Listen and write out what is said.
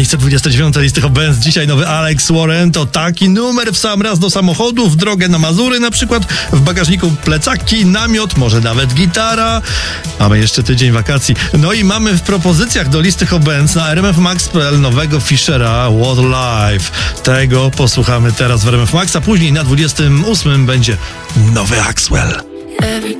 Miejsce 29 listy Hot Benz. Dzisiaj nowy Alex Warren. To taki numer w sam raz do samochodu, w drogę na Mazury na przykład. W bagażniku plecaki, namiot, może nawet gitara. Mamy jeszcze tydzień wakacji. No i mamy w propozycjach do listy Hot Benz na RMFMax.pl nowego Fischera What Life. Tego posłuchamy teraz w RMF Max, a później na 28 będzie nowy Axwell.